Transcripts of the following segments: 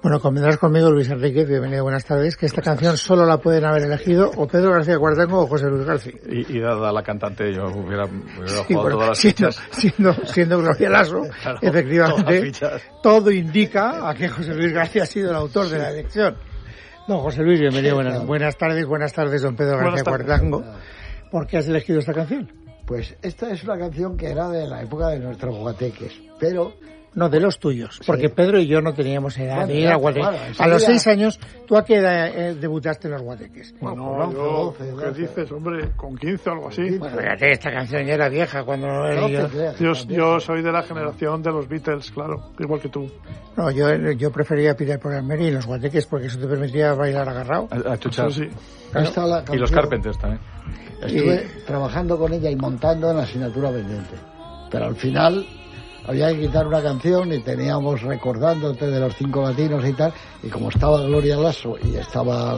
Bueno, convendrás conmigo, Luis Enrique, bienvenido, buenas tardes, que esta canción solo la pueden haber elegido o Pedro García Cuartango o José Luis García. Y dada la cantante, yo hubiera jugado todas las fichas. Siendo Gloria Lasso, claro, efectivamente, todo indica a que José Luis García ha sido el autor de la elección. Don José Luis, bienvenido, buenas tardes, don Pedro García Cuartango. ¿Por qué has elegido esta canción? Pues esta es una canción que era de la época de nuestros guateques, pero... No, de los tuyos, porque sí. Pedro y yo no teníamos edad de ir a guateques. Bueno, a los 6 años, ¿tú a qué edad debutaste en los guateques? Bueno, yo, ¿qué dices, hombre? Con 15 o algo así. Bueno, fíjate, esta canción ya era vieja cuando era yo soy de la generación de los Beatles, claro, igual que tú. No, yo prefería Peter Paul Mary y los guateques porque eso te permitía bailar agarrado. A chuchar. Sí. Claro. Y los Carpenters también. Estuve trabajando con ella y montando en la asignatura pendiente, pero al final... había que quitar una canción y teníamos Recordándote de los 5 latinos y tal, y como estaba Gloria Lasso y estaba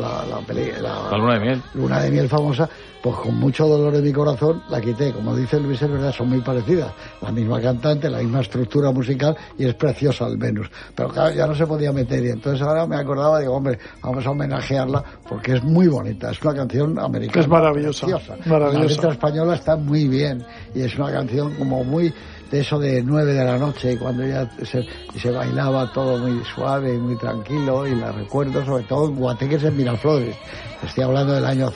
la Luna de Miel famosa, pues con mucho dolor en mi corazón la quité. Como dice Luis, es verdad, son muy parecidas, la misma cantante, la misma estructura musical y es preciosa al menos, pero claro, ya no se podía meter, y entonces ahora me acordaba, digo, hombre, vamos a homenajearla porque es muy bonita, es una canción americana, es maravillosa. La letra española está muy bien y es una canción como muy de eso de 9 de la noche, cuando ya se bailaba todo muy suave y muy tranquilo, y la recuerdo sobre todo en guateques en Miraflores. Estoy hablando del año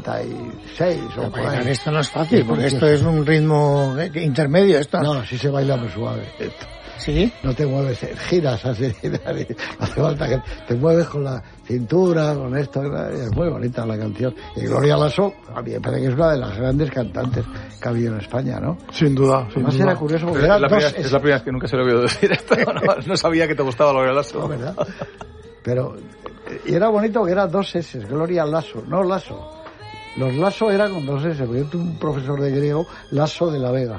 56 o por ahí. Esto no es fácil, porque esto es un ritmo intermedio. No, sí se baila muy suave. ¿Sí? No te mueves, giras así, no hace falta que te mueves con la cintura, con esto, es muy bonita la canción. Y Gloria Lasso, a mí me parece que es una de las grandes cantantes que ha habido en España, ¿no? Sin duda. Además era curioso porque era es la primera vez que nunca se lo he oído decir esto, no sabía que te gustaba Gloria Lasso. No, ¿verdad? Pero, y era bonito que eran 2 S, Gloria Lasso, no Lasso. Los Lasso eran con 2 S, porque yo tuve un profesor de griego, Lasso de la Vega.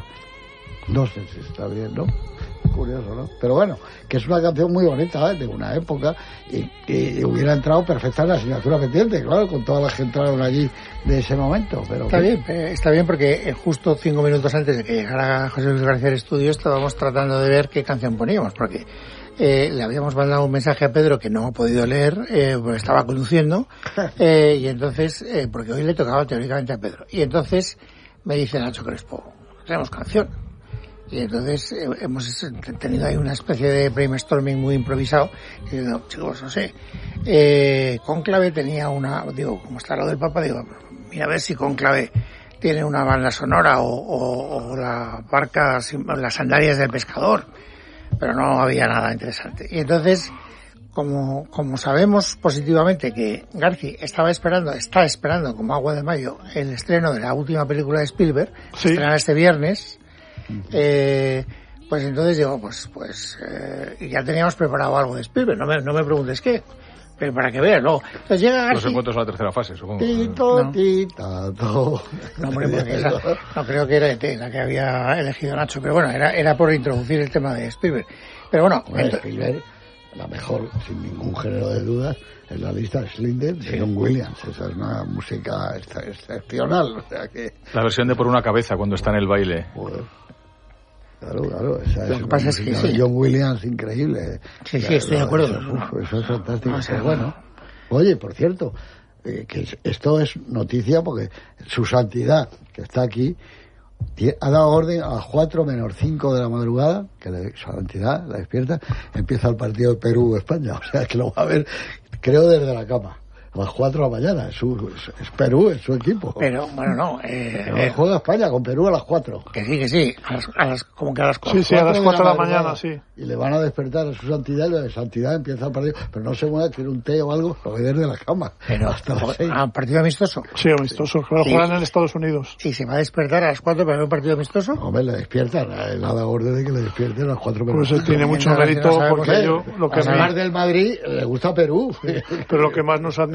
2 S, está bien, ¿no? Curioso, ¿no? Pero bueno, que es una canción muy bonita, de una época, y hubiera entrado perfecta en la asignatura pendiente, claro, con todas las que entraron allí de ese momento. Pero está bien porque justo 5 minutos antes de que llegara José Luis García al estudio estábamos tratando de ver qué canción poníamos, porque le habíamos mandado un mensaje a Pedro que no ha podido leer, porque estaba conduciendo, y entonces, porque hoy le tocaba teóricamente a Pedro, y entonces me dice Nacho Crespo, tenemos canción. Y entonces hemos tenido ahí una especie de brainstorming muy improvisado. Y digo, chicos, no sé, Cónclave tenía como está lo del Papa, digo, mira a ver si Cónclave tiene una banda sonora o la barca, las sandalias del pescador. Pero no había nada interesante. Y entonces, como sabemos positivamente que Garci está esperando como agua de mayo el estreno de la última película de Spielberg, sí, estrena este viernes. Pues entonces digo, ya teníamos preparado algo de Spielberg, no me preguntes qué, pero para que veas, no. Entonces llega Garci. Los encuentros en la tercera fase, supongo. No, hombre, porque no creo que era la que había elegido Nacho, pero bueno, era por introducir el tema de Spielberg. Pero bueno, Spielberg, la mejor, sin ningún género de dudas, es la lista de Slender de John Williams. Esa es una música excepcional. O sea que... La versión de Por una cabeza, cuando está en el baile. Claro, esa lo que pasa es que sí. John Williams, increíble. Sí, estoy de acuerdo. Eso es fantástico. Bueno, oye, por cierto, que esto es noticia porque su santidad, que está aquí, ha dado orden a las 4 menos 5 de la madrugada, que su santidad la despierta, empieza el partido de Perú-España. O sea, que lo va a ver, creo, desde la cama. A las 4 de la mañana, es Perú, es su equipo. Pero, bueno, no. Juega España con Perú a las 4. Que sí, como que a las 4. Sí, a las 4 de la mañana, sí. Y le van a despertar a su santidad, y la de santidad empieza el partido, pero no se mueve, quiere un té o algo, lo ve desde la cama. Pero, hasta las 6. ¿Un partido amistoso? Sí, amistoso, claro, juegan en Estados Unidos. ¿Y se va a despertar a las 4 para ver un partido amistoso? Hombre, le despiertan, él ha dado orden de que le despierten a las 4 menos. Pues tiene mucho mérito, porque yo, lo que además del Madrid, le gusta Perú. Pero lo que más nos admira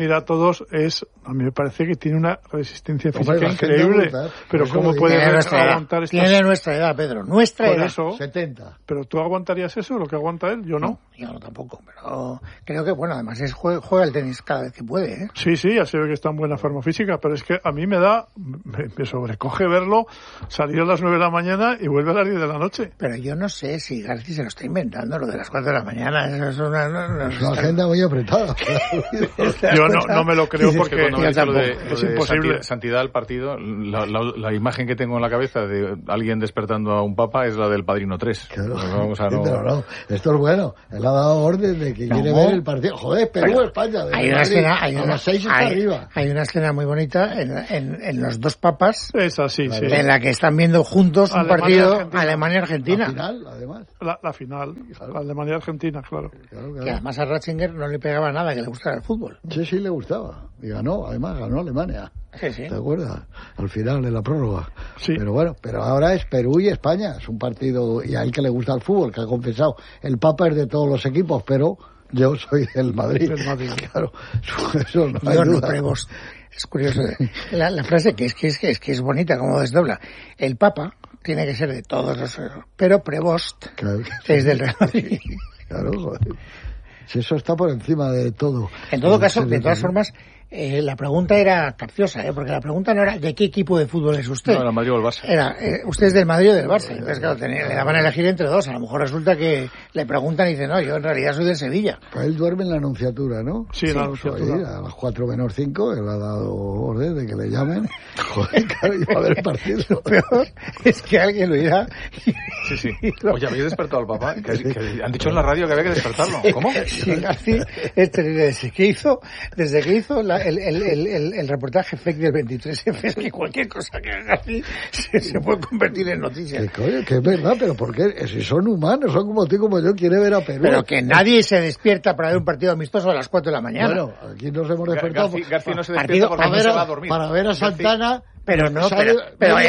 mira a todos, a mí me parece que tiene una resistencia física increíble. Pero ¿cómo puede aguantar esto? Tiene nuestra edad, Pedro, nuestra edad. Eso, 70. ¿Pero tú aguantarías eso, lo que aguanta él? Yo no. Yo no tampoco, pero creo que, bueno, además juega el tenis cada vez que puede, ¿eh? Sí, ya se ve que está en buena forma física, pero es que a mí me sobrecoge verlo salir a las 9 de la mañana y vuelve a las 10 de la noche. Pero yo no sé si García se lo está inventando, lo de las 4 de la mañana. Eso es una agenda muy apretada. Yo no me lo creo porque es imposible. Santidad al partido, la imagen que tengo en la cabeza de alguien despertando a un papa es la del Padrino 3. Claro. Pero no, esto es bueno. Él ha dado orden de que quiere ver el partido. Joder, Perú-España. Hay una escena, a las 6 está arriba. Hay una escena muy bonita en los dos papas. Esa sí. En la que están viendo juntos un partido Alemania-Argentina. La final, además. La final. Claro. Alemania-Argentina, claro. Que además a Ratzinger no le pegaba nada que le gustara el fútbol. Sí, le gustaba. Y ganó Alemania. Sí. ¿Te acuerdas? Al final, en la prórroga. Sí. Pero bueno, ahora es Perú y España. Es un partido, y a él que le gusta el fútbol, que ha confesado. El Papa es de todos los equipos, pero yo soy del Madrid. Claro, eso no hay duda. Prevost. Es curioso. La frase que es bonita, como desdobla. El Papa tiene que ser de todos los... Pero Prevost es del Real Madrid. Claro, joder. Si eso está por encima de todo. En todo caso, de todas formas, la pregunta era capciosa, porque la pregunta no era ¿de qué equipo de fútbol es usted? No, del Madrid o el Barça. Era, ¿usted es del Madrid o del Barça? Entonces, claro, le daban a elegir entre dos. A lo mejor resulta que le preguntan y dice, no, yo en realidad soy del Sevilla. Pues él duerme en la Anunciatura, ¿no? Sí, en la Anunciatura. Ahí, a las 4:05, él ha dado orden de que le llamen. Joder, claro, iba a ver el partido. Lo peor es que alguien lo dirá. Sí. Oye, ¿habéis despertado al papá? Que han dicho en la radio que había que despertarlo. ¿Cómo? Sí, García, desde que hizo el reportaje fake del 23F, es que cualquier cosa que haga así se puede convertir en noticia. Que es verdad, pero ¿por qué? Si son humanos, son como tú y como yo, quiere ver a Perú. Pero que nadie se despierta para ver un partido amistoso a las 4 de la mañana. Bueno, aquí nos hemos despertado. García no se despierta porque se va a dormir. Para ver a Santana. Pero no, pero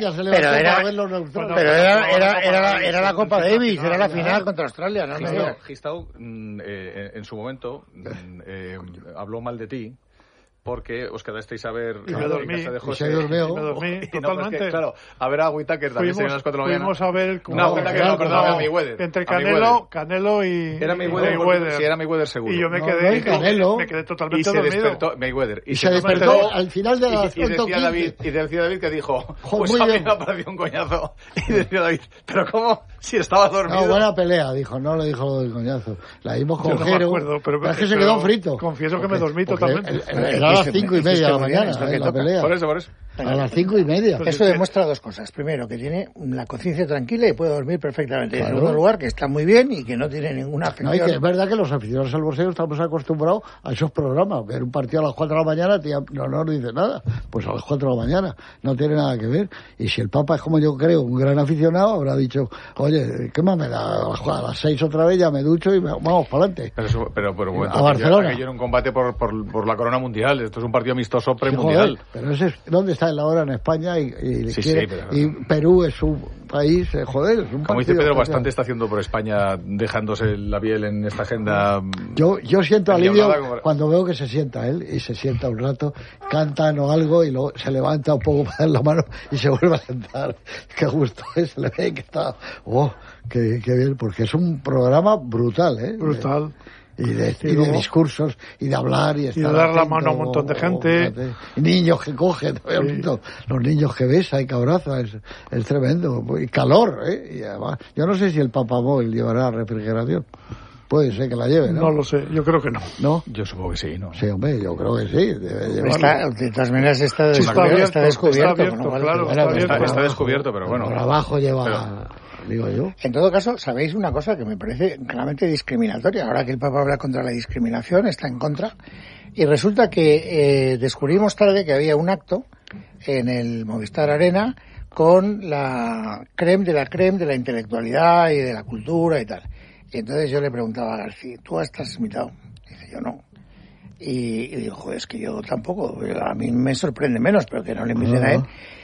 era la Copa Davis, era la final contra Australia, ¿no? Gistau, en su momento, habló mal de ti, porque os quedasteis a ver y me dormí, casa de José. Y se durmió. Me dormí totalmente. No, que, claro, a ver a Whittaker también serían las 4 de la mañana. Fuimos a ver... No, Whittaker no, perdón, a Mayweather. Entre Canelo y... Era Mayweather. Sí, era Mayweather seguro. Y yo me quedé totalmente dormido. Y se despertó Mayweather. Y se despertó al final de las 4:15. Y decía David que dijo, pues a mí me ha parecido un coñazo. Y decía David, pero ¿cómo? Si estaba dormido. No, buena pelea, dijo, no le dijo lo del coñazo. La vimos con Jero. Pero es que se quedó frito. Confieso que me dormí totalmente. Era a las 5:30 mañana, la pelea. Por eso. A las 5:30. Eso demuestra dos cosas. Primero, que tiene la conciencia tranquila y puede dormir perfectamente. Claro. En segundo lugar, que está muy bien y que no tiene ninguna afección. No, y que es verdad que los aficionados al boxeo estamos acostumbrados a esos programas. Ver un partido a las 4 de la mañana no nos dice nada. Pues a las 4 de la mañana no tiene nada que ver. Y si el Papa es, como yo creo, un gran aficionado, habrá dicho, oye, ¿qué más me da? A las 6 otra vez ya me ducho y vamos para adelante. Pero bueno, a Barcelona. Aquello era un combate por la corona mundial. Esto es un partido amistoso premundial. Sí, pero ese, ¿dónde está él ahora? En España y pero... Perú es su país, joder, es un como dice Pedro, bastante está haciendo por España, dejándose la piel en esta agenda. Yo siento alivio cuando veo que se sienta él y se sienta un rato, cantan o algo y luego se levanta un poco para dar la mano y se vuelve a sentar. Qué gusto es, se le ve que está, qué bien, porque es un programa brutal, Brutal. Y de discursos y de hablar y de dar la mano a un montón de gente, niños que cogen, los niños que besa y que abraza, es tremendo, y calor, y además, yo no sé si el Papamóvil llevará refrigeración. Puede ser que la lleve, ¿no? No lo sé, yo creo que no. ¿No? Yo supongo que sí, ¿no? Sí, hombre, yo creo que sí. De todas maneras está descubierto. Está descubierto, pero bueno. Por abajo lleva... Digo yo. En todo caso, ¿sabéis una cosa que me parece claramente discriminatoria? Ahora que el Papa habla contra la discriminación, está en contra. Y resulta que descubrimos tarde que había un acto en el Movistar Arena con la crème de la intelectualidad y de la cultura y tal. Y entonces yo le preguntaba a García, ¿tú has transmitido? Dice, yo no. Y digo, joder, es que yo tampoco. A mí me sorprende menos, pero que no le inviten a él.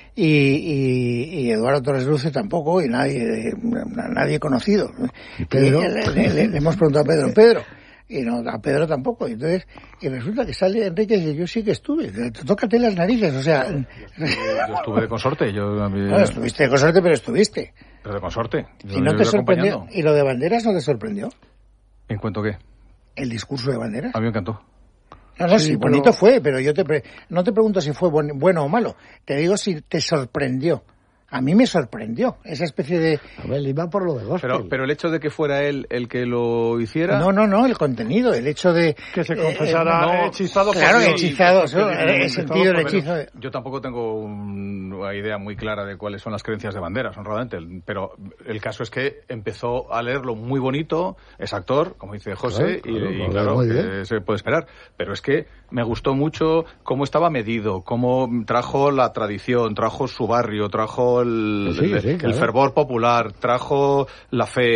Y Eduardo Torres Luce tampoco, y nadie conocido. Y le hemos preguntado a Pedro, y no, a Pedro tampoco. Y resulta que sale Enrique y dice, yo sí que estuve, tócate las narices, o sea... Yo estuve de consorte. No, estuviste de consorte, pero estuviste. Pero de consorte. ¿Y no te sorprendió? ¿Y lo de Banderas no te sorprendió? ¿En cuanto qué? ¿El discurso de Banderas? A mí me encantó. No, sí, bonito fue, pero yo no te pregunto si fue bueno o malo. Te digo si te sorprendió. A mí me sorprendió esa especie de... A ver, iba por lo de gospel. Pero el hecho de que fuera él el que lo hiciera... No, el contenido, el hecho de... Que se confesara hechizado. Claro, hechizado, el sentido del hechizo. Yo tampoco tengo una idea muy clara de cuáles son las creencias de Banderas, honradamente, pero el caso es que empezó a leerlo muy bonito, es actor, como dice José, y claro, que se puede esperar, pero es que me gustó mucho cómo estaba medido, cómo trajo la tradición, trajo su barrio, trajo el fervor popular, trajo la fe,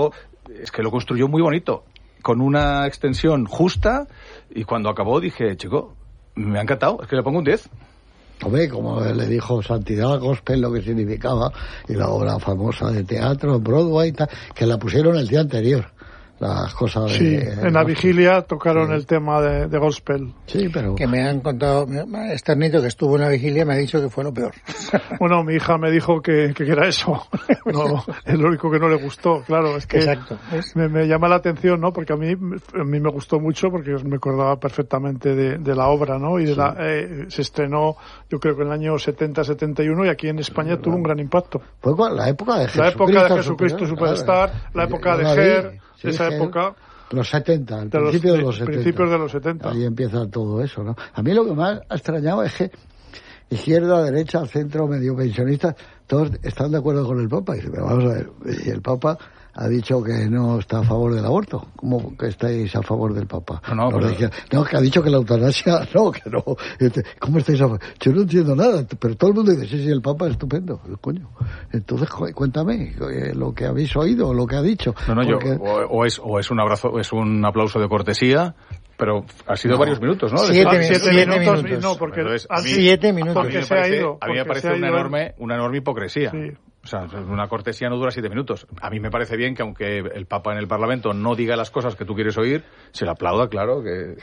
es que lo construyó muy bonito, con una extensión justa, y cuando acabó dije, chico, me ha encantado, es que le pongo un 10. Hombre, como le dijo Santidad Gospel lo que significaba, y la obra famosa de teatro, Broadway, que la pusieron el día anterior. Las cosas en la vigilia tocaron el tema de gospel. Sí, pero... Que me han contado, Esternito, que estuvo en la vigilia, me ha dicho que fue lo peor. Bueno, mi hija me dijo que era eso. No, es lo único que no le gustó, claro. Es que exacto. Me llama la atención, ¿no? Porque a mí me gustó mucho, porque me acordaba perfectamente de la obra, ¿no? Y se estrenó, yo creo que en el año 70-71, y aquí en España tuvo un gran impacto. Fue la época de Jesucristo. La época de Jesucristo Superstar, la época de Ger... de esa época, los 70, al principio de los 70. Principios de los 70. Ahí empieza todo eso, ¿no? A mí lo que más ha extrañado es que izquierda, derecha, centro, medio pensionistas, todos están de acuerdo con el Papa. Y dice, pero vamos a ver, y el Papa ha dicho que no está a favor del aborto. ¿Cómo que estáis a favor del Papa? No, que ha dicho que la eutanasia, que no. ¿Cómo estáis a favor? Yo no entiendo nada, pero todo el mundo dice, sí, el Papa es estupendo, coño. Entonces, cuéntame lo que habéis oído, lo que ha dicho. Porque... o es un abrazo, es un aplauso de cortesía, pero ha sido varios minutos, ¿no? 7 minutos. No, porque entonces, 7 minutos. A mí me parece una enorme hipocresía. Sí. O sea, una cortesía no dura 7 minutos. A mí me parece bien que aunque el Papa en el Parlamento no diga las cosas que tú quieres oír, se le aplauda, claro.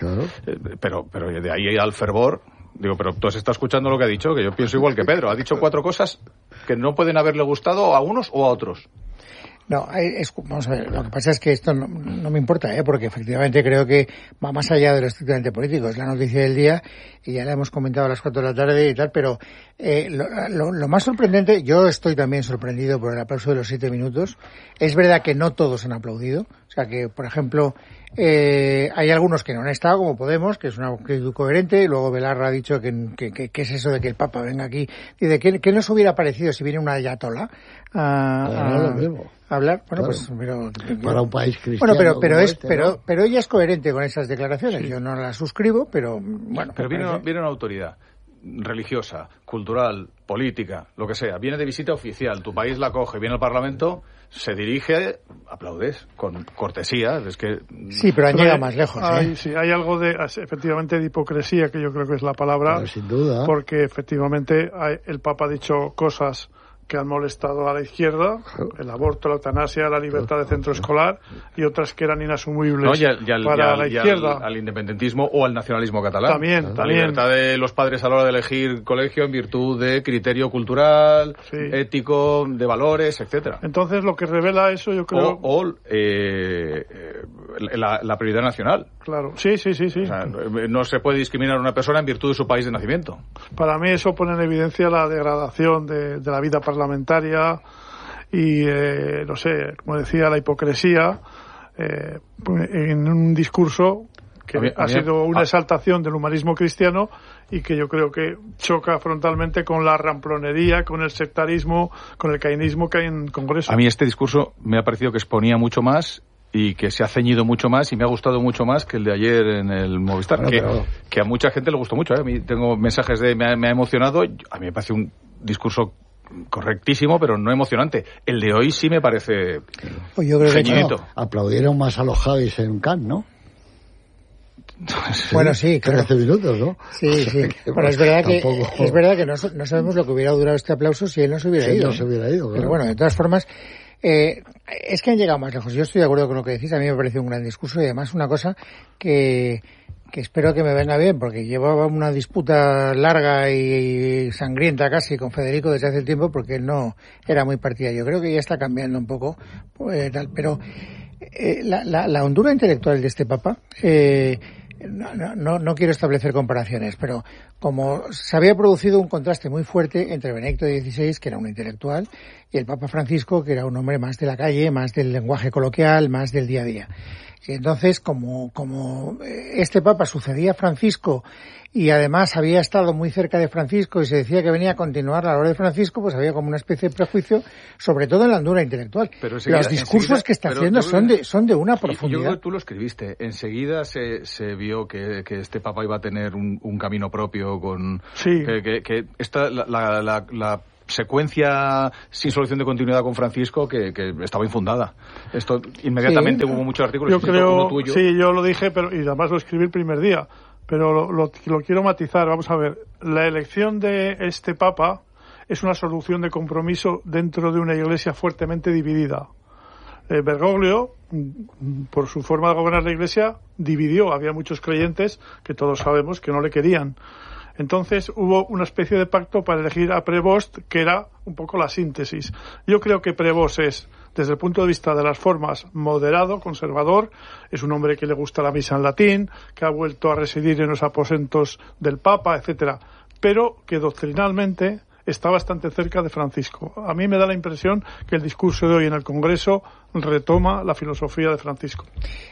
Pero de ahí al fervor... Digo, pero tú has estado escuchando lo que ha dicho, que yo pienso igual que Pedro. Ha dicho 4 cosas que no pueden haberle gustado a unos o a otros. No, vamos a ver, lo que pasa es que esto no me importa, porque efectivamente creo que va más allá de lo estrictamente político. Es la noticia del día y ya la hemos comentado a las 4 de la tarde y tal, pero lo más sorprendente, yo estoy también sorprendido por el aplauso de los 7 minutos. Es verdad que no todos han aplaudido, o sea que, por ejemplo, hay algunos que no han estado, como Podemos, que es una actitud coherente, y luego Belarra ha dicho que es eso de que el Papa venga aquí. Dice, ¿qué nos hubiera parecido si viene una ayatolá a hablar? Bueno, claro. Para un país cristiano. Bueno, pero ella es coherente con esas declaraciones. Sí. Yo no las suscribo, pero bueno. Pero viene una autoridad religiosa, cultural, política, lo que sea, viene de visita oficial, tu país la coge, viene al Parlamento, se dirige, aplaudes con cortesía, es que... Sí, pero han llegado más lejos. Sí, hay algo efectivamente de hipocresía, que yo creo que es la palabra, pero sin duda, porque efectivamente el Papa ha dicho cosas que han molestado a la izquierda, el aborto, la eutanasia, la libertad de centro escolar, y otras que eran inasumibles para la izquierda. Al independentismo o al nacionalismo catalán. También. La libertad de los padres a la hora de elegir colegio en virtud de criterio cultural, ético, de valores, etcétera. Entonces, lo que revela eso, yo creo... La prioridad nacional. Claro, sí. O sea, no se puede discriminar a una persona en virtud de su país de nacimiento. Para mí eso pone en evidencia la degradación de la vida parlamentaria y, no sé, como decía, la hipocresía en un discurso que ha sido una exaltación del humanismo cristiano y que yo creo que choca frontalmente con la ramplonería, con el sectarismo, con el cainismo que hay en el Congreso. A mí este discurso me ha parecido que exponía mucho más y que se ha ceñido mucho más y me ha gustado mucho más que el de ayer en el Movistar, que a mucha gente le gustó mucho. A mí tengo mensajes me ha emocionado. A mí me parece un discurso correctísimo, pero no emocionante. El de hoy sí me parece ceñidito. Aplaudieron más a los Javis en Cannes, ¿no? Bueno, sí, claro. 13 minutos, ¿no? Sí. Bueno, es verdad que no sabemos lo que hubiera durado este aplauso si él no se hubiera ido. No se hubiera ido, claro. Pero bueno, de todas formas, Es que han llegado más lejos. Yo estoy de acuerdo con lo que decís. A mí me pareció un gran discurso y además una cosa que espero que me venga bien, porque llevaba una disputa larga y sangrienta casi con Federico desde hace tiempo, porque él no era muy partidario. Yo creo que ya está cambiando un poco, pero la hondura intelectual de este Papa, no quiero establecer comparaciones, pero como se había producido un contraste muy fuerte entre Benedicto XVI, que era un intelectual, y el Papa Francisco, que era un hombre más de la calle, más del lenguaje coloquial, más del día a día. Y entonces, como este Papa sucedía a Francisco y además había estado muy cerca de Francisco y se decía que venía a continuar la labor de Francisco, pues había como una especie de prejuicio, sobre todo en la hondura intelectual. Pero los discursos que está haciendo son de una profundidad. Yo creo que tú lo escribiste. Enseguida se vio que este Papa iba a tener un camino propio con... Sí. Que esta, la secuencia sin solución de continuidad con Francisco que estaba infundada. Esto inmediatamente hubo muchos artículos. Yo creo, uno tuyo. Sí, yo lo dije, y además lo escribí el primer día, pero lo quiero matizar. Vamos a ver, la elección de este Papa es una solución de compromiso dentro de una Iglesia fuertemente dividida. Bergoglio, por su forma de gobernar la Iglesia, dividió. Había muchos creyentes que todos sabemos que no le querían. Entonces hubo una especie de pacto para elegir a Prevost, que era un poco la síntesis. Yo creo que Prevost es, desde el punto de vista de las formas, moderado, conservador, es un hombre que le gusta la misa en latín, que ha vuelto a residir en los aposentos del Papa, etcétera, pero que doctrinalmente está bastante cerca de Francisco. A mí me da la impresión que el discurso de hoy en el Congreso retoma la filosofía de Francisco.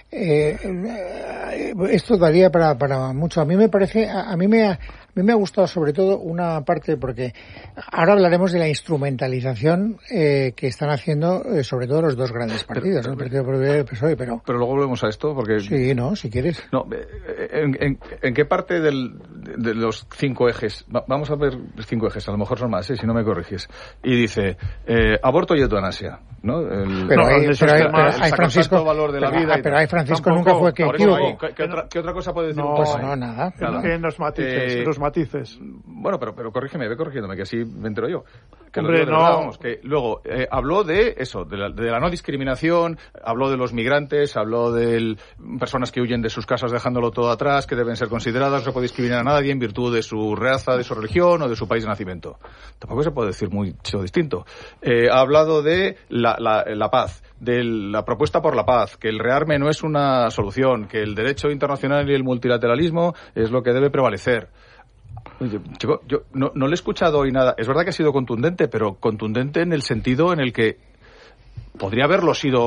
Esto daría para mucho. A mí me parece, a mí me ha gustado sobre todo una parte, porque ahora hablaremos de la instrumentalización que están haciendo sobre todo los dos grandes partidos, el Partido Popular y el PSOE, pero luego volvemos a esto, porque... Sí, no, si quieres. No, ¿en qué parte de los 5 ejes? Vamos a ver 5 ejes, a lo mejor son más, si no me corriges. Y dice, aborto y eutanasia, ¿no? Pero hay Francisco, valor de la vida. Pero hay Francisco nunca fue que equívoco. ¿Qué otra cosa puede decir? No, nada. En los matices. Bueno, pero corrígeme, ve corrigiéndome, que así me entero yo. Que hombre, que luego habló de eso, de la no discriminación, habló de los migrantes, habló de personas que huyen de sus casas dejándolo todo atrás, que deben ser consideradas, no se puede discriminar a nadie en virtud de su raza, de su religión o de su país de nacimiento. Tampoco se puede decir mucho distinto. Ha hablado de la paz, de la propuesta por la paz, que el rearme no es una solución, que el derecho internacional y el multilateralismo es lo que debe prevalecer. Oye, chico, yo no le he escuchado hoy nada. Es verdad que ha sido contundente, pero contundente en el sentido en el que podría haberlo sido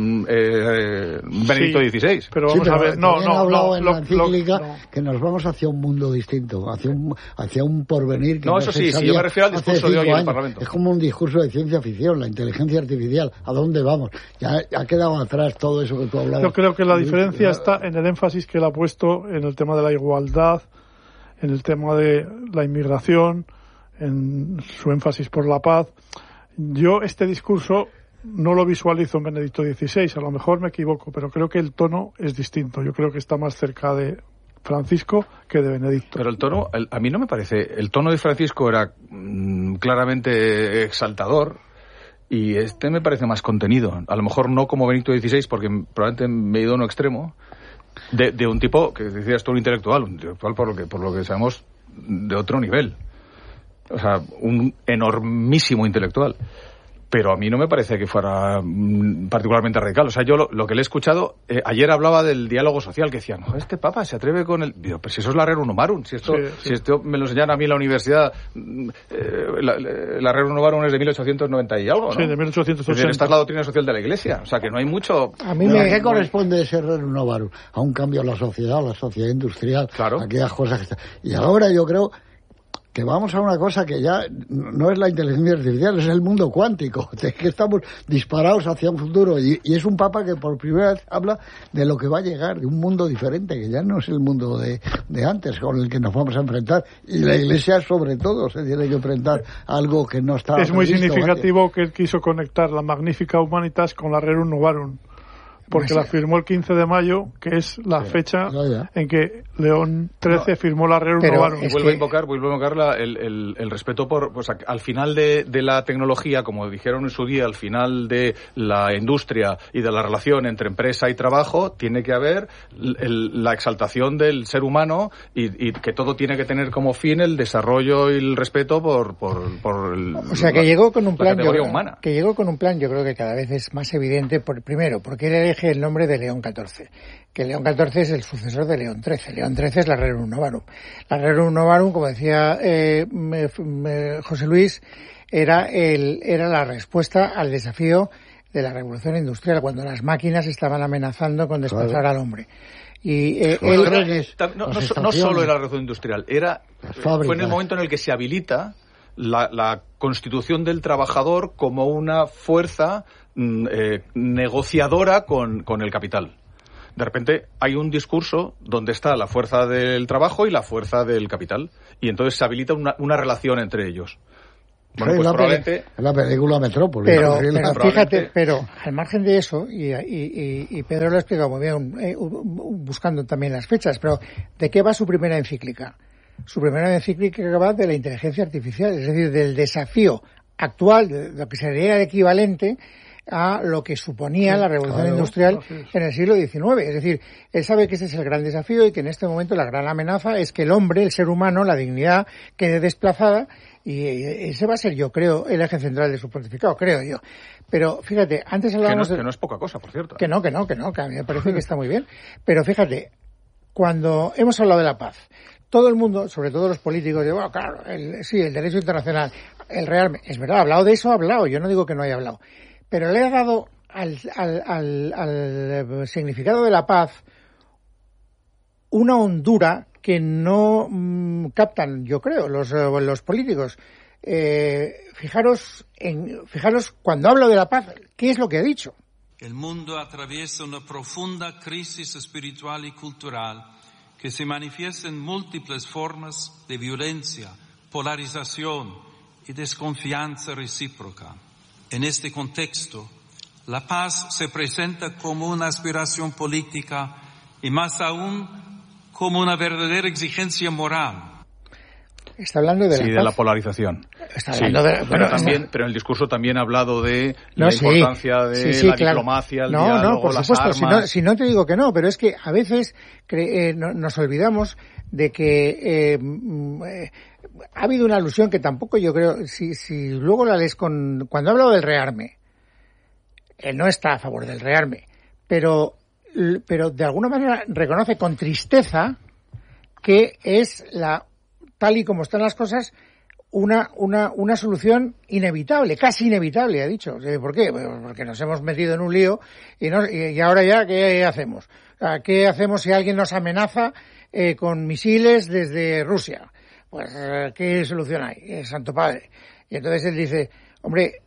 Benedicto XVI. Pero vamos a ver, hablado en la encíclica que nos vamos hacia un mundo distinto, hacia un porvenir que eso sí, yo me refiero al discurso de hoy en el Parlamento. Es como un discurso de ciencia ficción, la inteligencia artificial, ¿a dónde vamos? Ya ha quedado atrás todo eso que tú hablabas. Yo creo que la diferencia está en el énfasis que él ha puesto en el tema de la igualdad, en el tema de la inmigración, en su énfasis por la paz. Yo este discurso no lo visualizo en Benedicto XVI, a lo mejor me equivoco, pero creo que el tono es distinto. Yo creo que está más cerca de Francisco que de Benedicto. Pero el tono, a mí no me parece. El tono de Francisco era claramente exaltador y este me parece más contenido. A lo mejor no como Benedicto XVI, porque probablemente me he ido a un extremo de un tipo que decías tú, un intelectual por lo que sabemos de otro nivel. O sea, un enormísimo intelectual. Pero a mí no me parece que fuera particularmente radical. O sea, yo lo que le he escuchado, ayer hablaba del diálogo social, que decían, no, este Papa se atreve con el... Digo, pero si eso es la Rerum Novarum, si esto me lo enseñan a mí en la universidad, la Rerum Novarum es de 1890 y algo, ¿no? Sí, de 1880. Esta es la doctrina social de la Iglesia, o sea, que no hay mucho... ¿A qué corresponde ese Rerum Novarum? A un cambio a la sociedad industrial, claro. Aquellas cosas que están... Y ahora yo creo que vamos a una cosa que ya no es la inteligencia artificial, es el mundo cuántico, que estamos disparados hacia un futuro, y es un Papa que por primera vez habla de lo que va a llegar, de un mundo diferente, que ya no es el mundo de antes con el que nos vamos a enfrentar, y la Iglesia sobre todo se tiene que enfrentar a algo que no está Es muy significativo que él quiso conectar la Magnificat Humanitas con la Rerum Novarum, porque la firmó el 15 de mayo, que es la fecha en que León XIII firmó la Rerum Novarum. Y vuelvo a invocar el respeto por, pues, al final de la tecnología, como dijeron en su día, al final de la industria y de la relación entre empresa y trabajo, tiene que haber la exaltación del ser humano y que todo tiene que tener como fin el desarrollo y el respeto por o sea, que llegó con un plan, humana. Que llegó con un plan, yo creo que cada vez es más evidente, primero, porque él elige el nombre de León XIV, que León XIV es el sucesor de León XIII. León XIII es la Rerum Novarum. La Rerum Novarum, como decía José Luis, era la respuesta al desafío de la revolución industrial, cuando las máquinas estaban amenazando con desplazar al hombre. Y no solo era la revolución industrial, fue en el momento en el que se habilita la constitución del trabajador como una fuerza negociadora con el capital. De repente hay un discurso donde está la fuerza del trabajo y la fuerza del capital, y entonces se habilita una relación entre ellos. Bueno, pues probablemente la película Metrópolis. Pero fíjate, al margen de eso, y Pedro lo ha explicado muy bien, buscando también las fechas, pero ¿de qué va su primera encíclica? Su primera encíclica va de la inteligencia artificial, es decir, del desafío actual, de lo que sería el equivalente a lo que suponía la revolución industrial en el siglo XIX. Es decir, él sabe que ese es el gran desafío y que en este momento la gran amenaza es que el hombre, el ser humano, la dignidad quede desplazada, y ese va a ser, yo creo, el eje central de su pontificado, creo yo. Pero fíjate, antes hablábamos que no es poca cosa, por cierto. Que no, que a mí me parece que está muy bien. Pero fíjate, cuando hemos hablado de la paz, todo el mundo, sobre todo los políticos, digo, bueno, claro, el derecho internacional, el rearme, es verdad, ha hablado de eso, yo no digo que no haya hablado, pero le ha dado al significado de la paz una hondura que no captan, yo creo, los políticos. Fijaros cuando hablo de la paz, ¿qué es lo que ha dicho? El mundo atraviesa una profunda crisis espiritual y cultural que se manifiesta en múltiples formas de violencia, polarización y desconfianza recíproca. En este contexto, la paz se presenta como una aspiración política y más aún como una verdadera exigencia moral. Está hablando de de la polarización. Está hablando pero en el discurso también ha hablado de la importancia de la diplomacia, el diálogo, por supuesto, las armas. Si no te digo que no, pero es que a veces nos olvidamos de que ha habido una alusión que tampoco yo creo, si luego la lees cuando ha hablado del rearme, él no está a favor del rearme, pero de alguna manera reconoce con tristeza que es tal y como están las cosas, una solución inevitable, casi inevitable, ha dicho. ¿Por qué? Porque nos hemos metido en un lío y ahora ya, ¿qué hacemos? ¿Qué hacemos si alguien nos amenaza con misiles desde Rusia? Pues, ¿qué solución hay? Santo Padre. Y entonces él dice, hombre,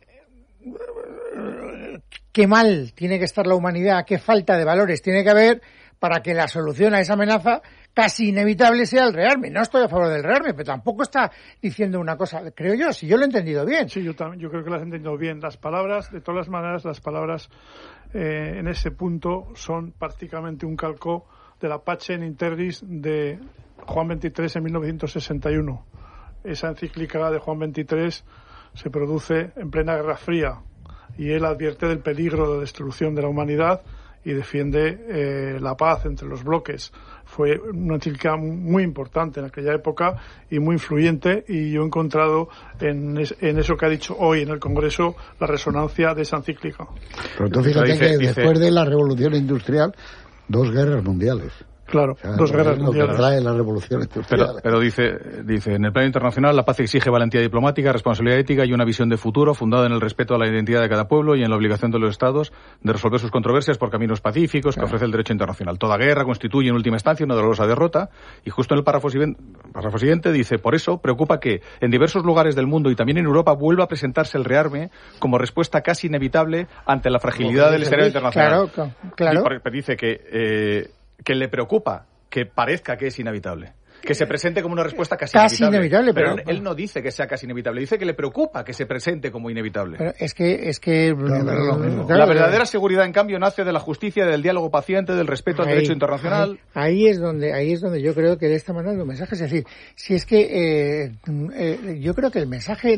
qué mal tiene que estar la humanidad, qué falta de valores tiene que haber para que la solución a esa amenaza casi inevitable sea el rearme. No estoy a favor del rearme, pero tampoco está diciendo una cosa, creo yo, si yo lo he entendido bien. Sí, yo creo que lo has entendido bien. Las palabras, de todas las maneras, en ese punto son prácticamente un calco de la Pacem in Terris de Juan XXIII en 1961. Esa encíclica de Juan XXIII se produce en plena Guerra Fría y él advierte del peligro de destrucción de la humanidad y defiende la paz entre los bloques. Fue una encíclica muy importante en aquella época y muy influyente, y yo he encontrado en eso que ha dicho hoy en el Congreso la resonancia de esa encíclica. Pero tú fíjate que después de la revolución industrial, 2 guerras mundiales. Claro, 2 guerras mundiales. Lo que trae la revolución industrial. Pero dice, en el plano internacional, la paz exige valentía diplomática, responsabilidad ética y una visión de futuro fundada en el respeto a la identidad de cada pueblo y en la obligación de los Estados de resolver sus controversias por caminos pacíficos que ofrece el derecho internacional. Toda guerra constituye en última instancia una dolorosa derrota, y justo en el párrafo siguiente dice, por eso preocupa que en diversos lugares del mundo y también en Europa vuelva a presentarse el rearme como respuesta casi inevitable ante la fragilidad del escenario internacional. Claro. Y dice que le preocupa que parezca que es inevitable. que se presente como una respuesta casi inevitable. Pero él no dice que sea casi inevitable, dice que le preocupa que se presente como inevitable. Pero es que la verdadera seguridad, en cambio, nace de la justicia, del diálogo paciente, del respeto al derecho internacional. Ahí es donde yo creo que él está mandando un mensaje. Es decir, si es que yo creo que el mensaje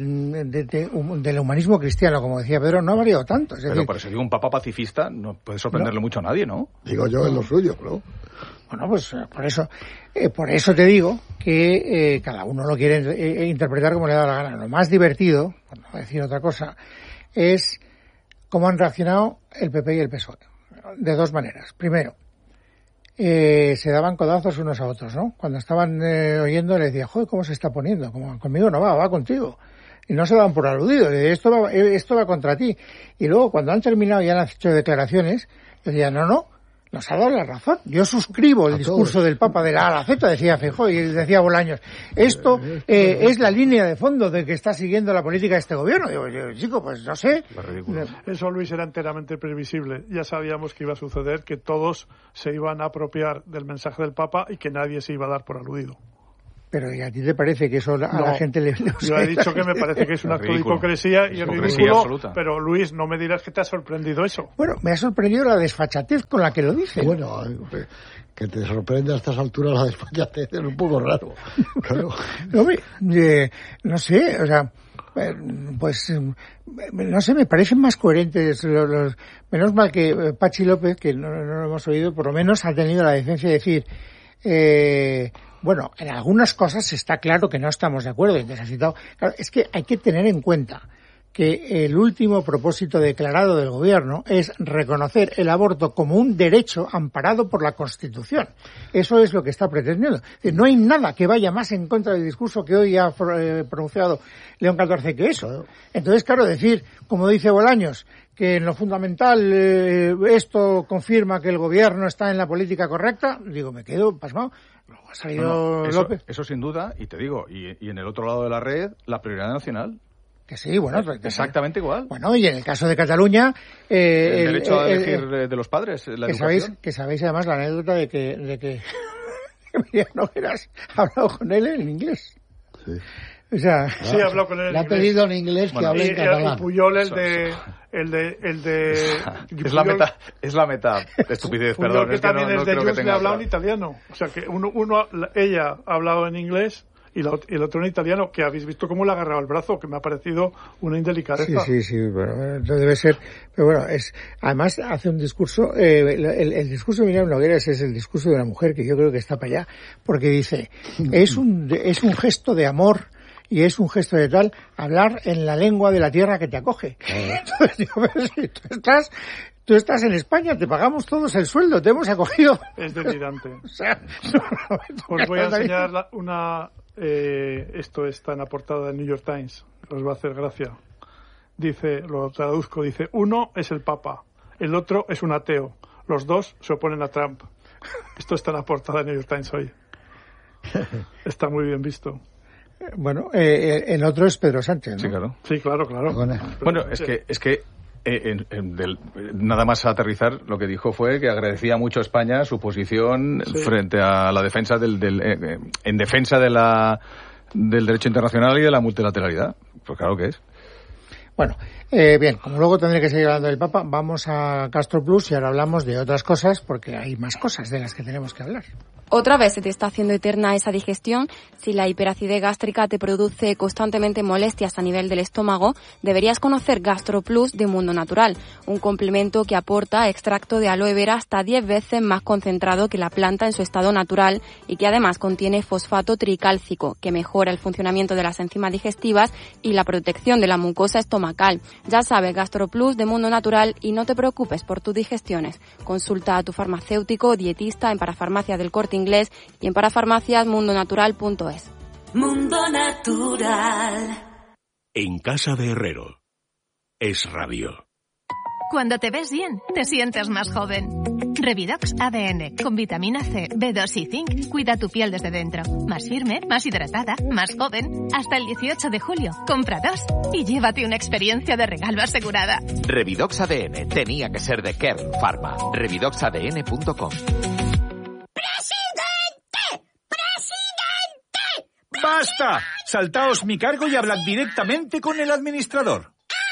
del humanismo cristiano, como decía Pedro, no ha variado tanto. Es decir, pero por eso digo, un papa pacifista no puede sorprenderle mucho a nadie, ¿no? Digo yo, en lo suyo, ¿no? Bueno, pues por eso te digo que cada uno lo quiere interpretar como le da la gana. Lo más divertido, por no decir otra cosa, es cómo han reaccionado el PP y el PSOE. De dos maneras. Primero, se daban codazos unos a otros, ¿no? Cuando estaban oyendo, le decía, joder, ¿cómo se está poniendo? Como conmigo no va contigo. Y no se daban por aludido. Esto va contra ti. Y luego, cuando han terminado y han hecho declaraciones, decían, no, nos ha dado la razón. Yo suscribo el discurso del Papa de la A a la Z, decía Feijóo, y decía Bolaños. Esto es la línea de fondo de que está siguiendo la política de este gobierno. Digo, chico, pues no sé. Eso, Luis, era enteramente previsible. Ya sabíamos que iba a suceder, que todos se iban a apropiar del mensaje del Papa y que nadie se iba a dar por aludido. Pero ¿y a ti te parece que eso a la gente le... Yo he dicho que me parece que es un acto de hipocresía y ridículo, absoluta. Pero Luis, no me dirás que te ha sorprendido eso. Bueno, me ha sorprendido la desfachatez con la que lo dice. Bueno, que te sorprenda a estas alturas la desfachatez es un poco raro. Claro. No sé, o sea... Pues no sé, me parecen más coherentes menos mal que Pachi López, que no lo hemos oído, por lo menos ha tenido la decencia de decir bueno, en algunas cosas está claro que no estamos de acuerdo. Claro, es que hay que tener en cuenta que el último propósito declarado del gobierno es reconocer el aborto como un derecho amparado por la Constitución. Eso es lo que está pretendiendo. No hay nada que vaya más en contra del discurso que hoy ha pronunciado León XIV que eso. Entonces, claro, decir, como dice Bolaños, que en lo fundamental esto confirma que el gobierno está en la política correcta, digo, me quedo pasmado. Luego ha salido López. Eso sin duda, y te digo, y en el otro lado de la red, la prioridad nacional. Que sí, bueno. Exactamente igual. Bueno, y en el caso de Cataluña... el derecho a elegir de los padres, la educación. Que sabéis además la anécdota de que Miriam Nogueras ha hablado con él en inglés. Sí. O sea, sí, ha hablado con él en inglés. Le ha pedido en inglés que hable en catalán. Y Puyol el de es la meta de estupidez, Puyol, perdón. Que también no es de creo que Junts, le ha hablado en italiano. O sea, que ella ha hablado en inglés y el otro en italiano, que habéis visto cómo le ha agarrado el brazo, que me ha parecido una indelicadeza. Sí, bueno, debe ser, pero bueno, además hace un discurso, el discurso de Miriam Nogueras es el discurso de una mujer que yo creo que está para allá, porque dice, es un gesto de amor y es un gesto de tal hablar en la lengua de la tierra que te acoge. Entonces digo, pero si tú estás en España, te pagamos todos el sueldo, te hemos acogido. Es delirante. O sea, os voy a enseñar esto está en la portada del New York Times, os va a hacer gracia. Dice, lo traduzco, dice, uno es el Papa, el otro es un ateo, los dos se oponen a Trump. Esto está en la portada del New York Times hoy. Está muy bien visto. Bueno, el otro es Pedro Sánchez, ¿no? Sí, claro. Sí, claro. Bueno, es que nada más aterrizar, lo que dijo fue que agradecía mucho a España su posición frente a la defensa en defensa del derecho internacional y de la multilateralidad. Pues claro que es. Bueno, bien, como luego tendré que seguir hablando del Papa, vamos a Castro Plus y ahora hablamos de otras cosas porque hay más cosas de las que tenemos que hablar. Otra vez se te está haciendo eterna esa digestión. Si la hiperacidez gástrica te produce constantemente molestias a nivel del estómago, deberías conocer Gastro Plus de Mundo Natural, un complemento que aporta extracto de aloe vera hasta 10 veces más concentrado que la planta en su estado natural y que además contiene fosfato tricálcico, que mejora el funcionamiento de las enzimas digestivas y la protección de la mucosa estomacal. Ya sabes, Gastro Plus de Mundo Natural, y no te preocupes por tus digestiones. Consulta a tu farmacéutico o dietista en Parafarmacia del Corte Inglés y en parafarmaciasmundonatural.es. Mundo Natural. En casa de Herrero. Es radio. Cuando te ves bien, te sientes más joven. Revidox ADN, con vitamina C, B2 y zinc, cuida tu piel desde dentro. Más firme, más hidratada, más joven. Hasta el 18 de julio, compra 2 y llévate una experiencia de regalo asegurada. Revidox ADN tenía que ser de Kern Pharma. Revidoxadn.com. ¡Presidente! ¡Basta! Saltaos mi cargo y hablad directamente con el administrador.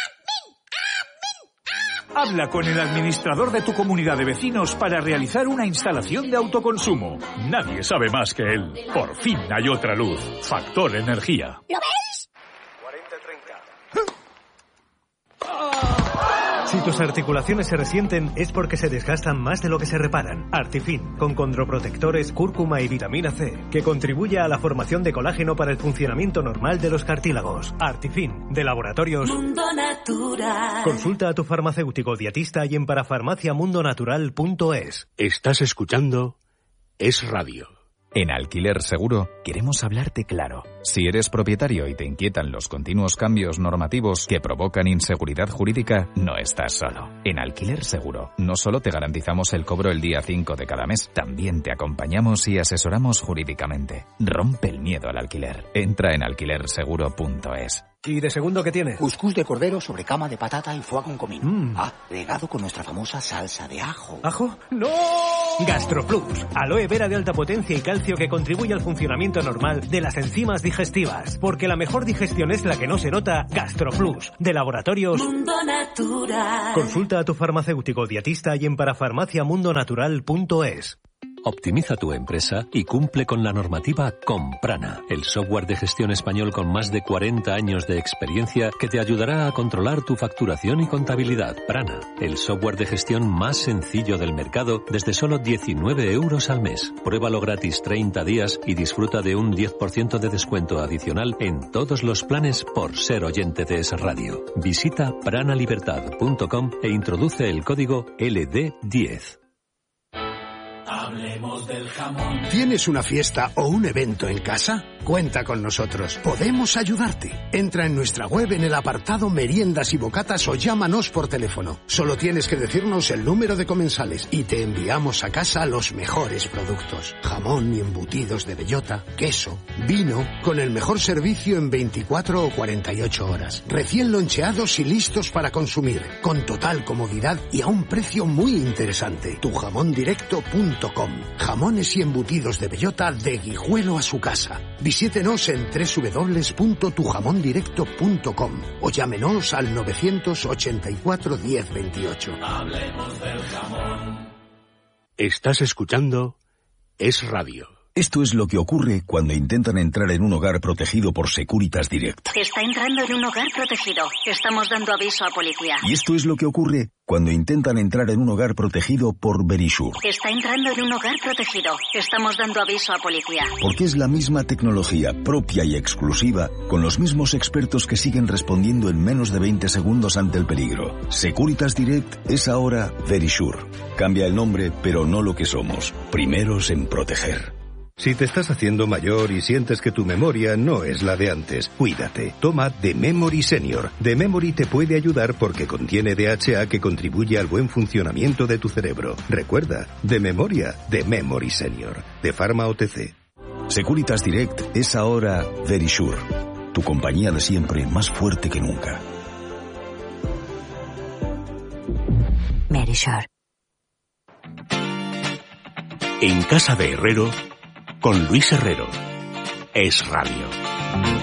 Habla con el administrador de tu comunidad de vecinos para realizar una instalación de autoconsumo. Nadie sabe más que él. Por fin hay otra luz. Factor Energía. ¿Lo ves? 40-30. Si tus articulaciones se resienten es porque se desgastan más de lo que se reparan. Artifin, con condroprotectores, cúrcuma y vitamina C, que contribuye a la formación de colágeno para el funcionamiento normal de los cartílagos. Artifin, de Laboratorios Mundo Natural. Consulta a tu farmacéutico dietista y en parafarmaciamundonatural.es. Estás escuchando Es Radio. En Alquiler Seguro queremos hablarte claro. Si eres propietario y te inquietan los continuos cambios normativos que provocan inseguridad jurídica, no estás solo. En Alquiler Seguro no solo te garantizamos el cobro el día 5 de cada mes, también te acompañamos y asesoramos jurídicamente. Rompe el miedo al alquiler. Entra en alquilerseguro.es. ¿Y de segundo qué tiene? Cuscús de cordero sobre cama de patata y foie con comino. Regado con nuestra famosa salsa de ajo. ¿Ajo? ¡No! GastroPlus, aloe vera de alta potencia y calcio que contribuye al funcionamiento normal de las enzimas digestivas. Porque la mejor digestión es la que no se nota. GastroPlus, de Laboratorios Mundo Natural. Consulta a tu farmacéutico dietista y en parafarmaciamundonatural.es. Optimiza tu empresa y cumple con la normativa con Prana, el software de gestión español con más de 40 años de experiencia que te ayudará a controlar tu facturación y contabilidad. Prana, el software de gestión más sencillo del mercado desde solo 19 euros al mes. Pruébalo gratis 30 días y disfruta de un 10% de descuento adicional en todos los planes por ser oyente de Es Radio. Visita pranalibertad.com e introduce el código LD10. Hablemos del jamón. ¿Tienes una fiesta o un evento en casa? Cuenta con nosotros. Podemos ayudarte. Entra en nuestra web en el apartado Meriendas y Bocatas o llámanos por teléfono. Solo tienes que decirnos el número de comensales y te enviamos a casa los mejores productos. Jamón y embutidos de bellota, queso, vino, con el mejor servicio en 24 o 48 horas. Recién loncheados y listos para consumir, con total comodidad y a un precio muy interesante. Tujamondirecto.com. Jamones y embutidos de bellota de Guijuelo a su casa. Visítenos en www.tujamondirecto.com o llámenos al 984 1028. Hablemos del jamón. Estás escuchando Es Radio. Esto es lo que ocurre cuando intentan entrar en un hogar protegido por Securitas Direct. Está entrando en un hogar protegido. Estamos dando aviso a policía. Y esto es lo que ocurre cuando intentan entrar en un hogar protegido por Verisure. Está entrando en un hogar protegido. Estamos dando aviso a policía. Porque es la misma tecnología propia y exclusiva, con los mismos expertos que siguen respondiendo en menos de 20 segundos ante el peligro. Securitas Direct es ahora Verisure. Cambia el nombre, pero no lo que somos. Primeros en proteger. Si te estás haciendo mayor y sientes que tu memoria no es la de antes, cuídate. Toma The Memory Senior. The Memory te puede ayudar porque contiene DHA que contribuye al buen funcionamiento de tu cerebro. Recuerda, de memoria, The Memory Senior. De Pharma OTC. Securitas Direct es ahora Verisure. Tu compañía de siempre, más fuerte que nunca. Verisure. En casa de Herrero, con Luis Herrero. Es Radio.